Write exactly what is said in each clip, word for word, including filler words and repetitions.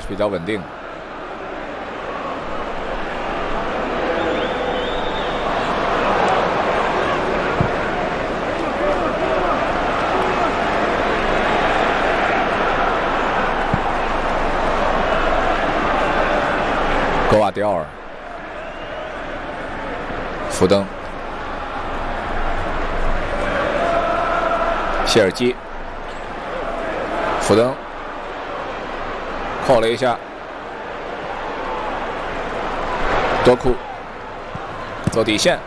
比较稳定。格瓦迪奥尔、福登、谢尔基、福登扣了一下，多库走底线。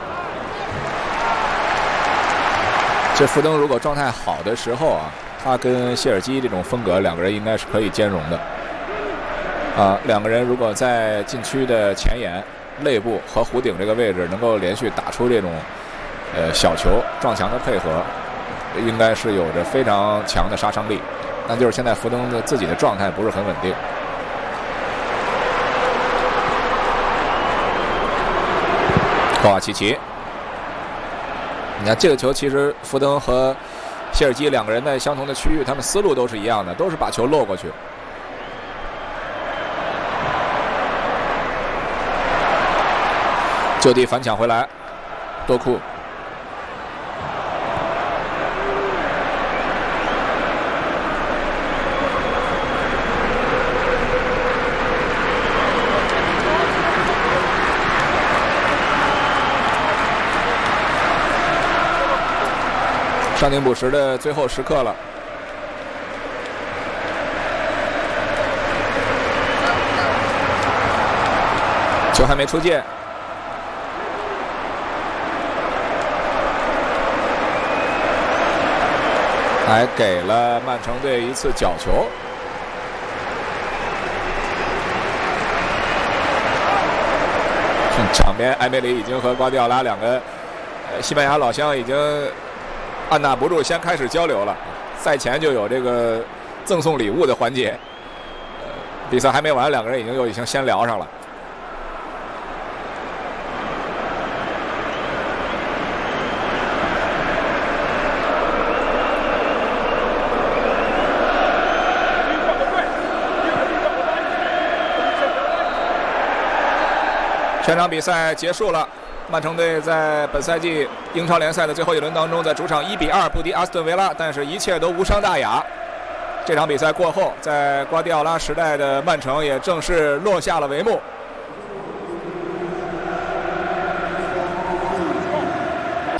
这福登如果状态好的时候啊，他跟谢尔基这种风格，两个人应该是可以兼容的。啊，两个人如果在禁区的前沿、肋部和弧顶这个位置能够连续打出这种呃小球撞墙的配合，应该是有着非常强的杀伤力。但就是现在福登的自己的状态不是很稳定。科瓦奇奇，你看这个球，其实福登和谢尔基两个人在相同的区域，他们思路都是一样的，都是把球漏过去。就地反抢回来，多库。上顶补时的最后时刻了。球还没出界。还给了曼城队一次角球。场边埃梅里已经和瓜迪奥拉两个呃西班牙老乡已经按捺不住，先开始交流了。赛前就有这个赠送礼物的环节，呃，比赛还没完，两个人已经又已经先聊上了。全场比赛结束了，曼城队在本赛季英超联赛的最后一轮当中，在主场一比二不敌阿斯顿维拉，但是一切都无伤大雅。这场比赛过后，在瓜迪奥拉时代的曼城也正式落下了帷幕。